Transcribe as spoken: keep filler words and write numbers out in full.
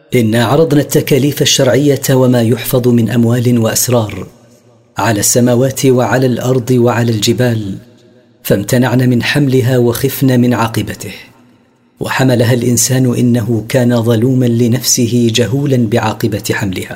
إنا عرضنا التكاليف الشرعية وما يحفظ من أموال وأسرار على السماوات وعلى الأرض وعلى الجبال، فامتنعن من حملها وخفن من عاقبته. وحملها الإنسان إنه كان ظلوما لنفسه جهولا بعاقبة حملها.